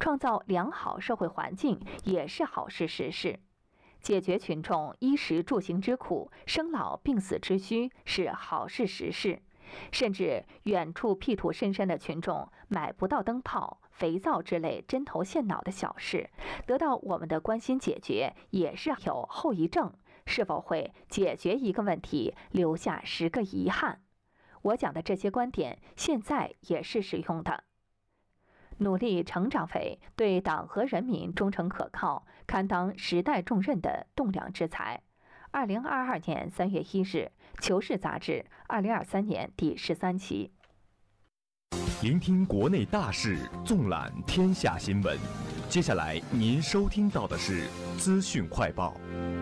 创造良好社会环境也是好事实事。解决群众衣食住行之苦、生老病死之需是好事实事。甚至远处僻土深山的群众买不到灯泡、肥皂之类针头线脑的小事，得到我们的关心解决，也是有后遗症，是否会解决一个问题，留下10个遗憾？我讲的这些观点，现在也是适用的。努力成长为对党和人民忠诚可靠、堪当时代重任的栋梁之才。2022年3月1日，《求是》杂志2023年第13期。 聆听国内大事，纵览天下新闻。接下来您收听到的是资讯快报。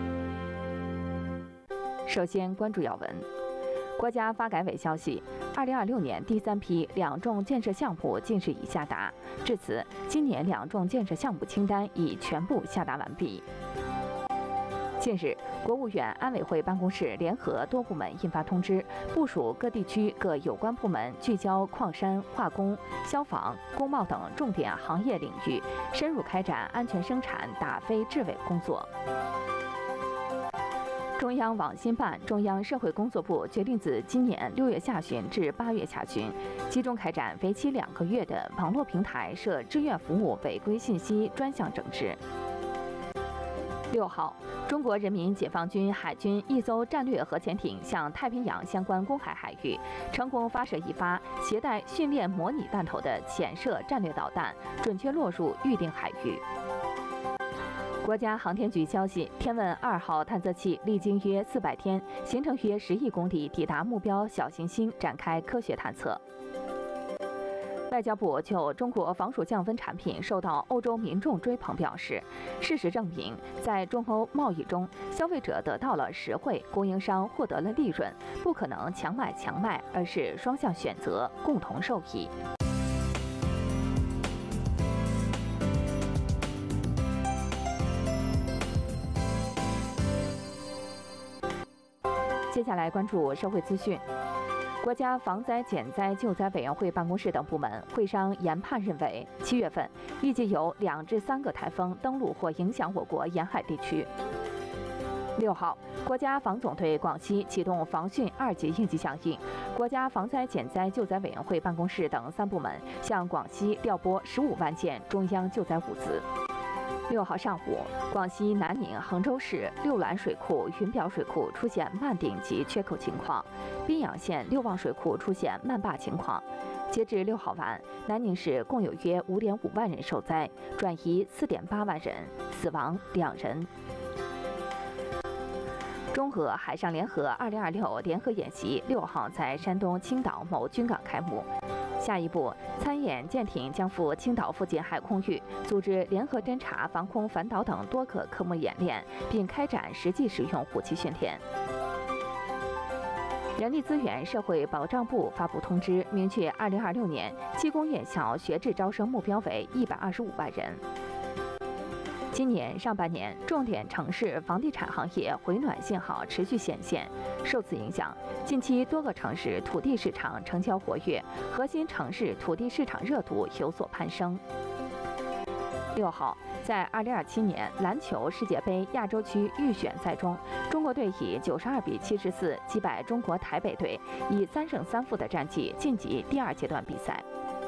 首先关注要闻。国家发改委消息，2026年第3批两重建设项目近日已下达，至此，今年两重建设项目清单已全部下达完毕。近日，国务院安委会办公室联合多部门印发通知，部署各地区各有关部门聚焦矿山、化工、消防、工贸等重点行业领域，深入开展安全生产打非治伪工作。中央网信办、中央社会工作部决定自今年6月下旬至8月下旬，集中开展为期2个月的网络平台涉志愿服务违规信息专项整治。6号，中国人民解放军海军一艘战略核潜艇向太平洋相关公海海域成功发射一发携带训练模拟弹头的潜射战略导弹，准确落入预定海域。国家航天局消息，天问2号探测器历经约400天，行程约10亿公里，抵达目标小行星，展开科学探测。外交部就中国防暑降温产品受到欧洲民众追捧表示，事实证明，在中欧贸易中，消费者得到了实惠，供应商获得了利润，不可能强买强卖，而是双向选择，共同受益。接下来关注社会资讯。国家防灾减灾救灾委员会办公室等部门会商研判认为，7月份预计有2至3个台风登陆或影响我国沿海地区。6号，国家防总队广西启动防汛2级应急响应，国家防灾减灾救灾委员会办公室等3部门向广西调拨15万件中央救灾物资。6号上午，广西南宁、衡州市六兰水库、云表水库出现漫顶及缺口情况，宾阳县六旺水库出现漫坝情况。截至6号晚，南宁市共有约5.5万人受灾，转移4.8万人，死亡2人。中俄海上联合2026联合演习6号在山东青岛某军港开幕。下一步，参演舰艇将赴青岛附近海空域，组织联合侦察、防空、反导等多个科目演练，并开展实际使用武器训练。人力资源社会保障部发布通知，明确2026年技工院校学制招生目标为125万人。今年上半年，重点城市房地产行业回暖信号持续显现。受此影响，近期多个城市土地市场成交活跃，核心城市土地市场热度有所攀升。6号，在2027年篮球世界杯亚洲区预选赛中，中国队以92比74击败中国台北队，以3胜3负的战绩晋级第2阶段比赛。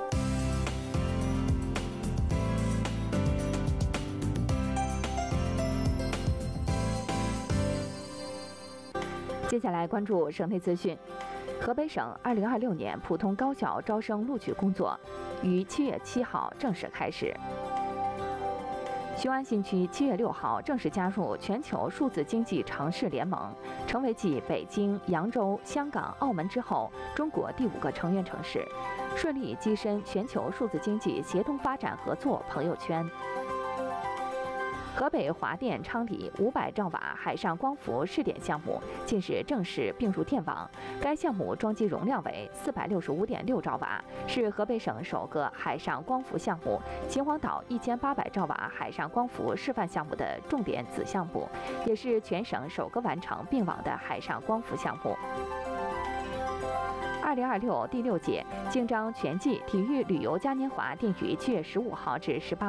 接下来关注省内资讯。河北省2026年普通高校招生录取工作于7月7号正式开始。雄安新区7月6号正式加入全球数字经济城市联盟，成为继北京、扬州、香港、澳门之后，中国第5个成员城市，顺利跻身全球数字经济协同发展合作朋友圈。河北华电昌黎500兆瓦海上光伏试点项目近日正式并入电网，该项目装机容量为465.6兆瓦，是河北省首个海上光伏项目，秦皇岛1800兆瓦海上光伏示范项目的重点子项目，也是全省首个完成并网的海上光伏项目。2026第6届京张全季体育旅游嘉年华定于7月15号至18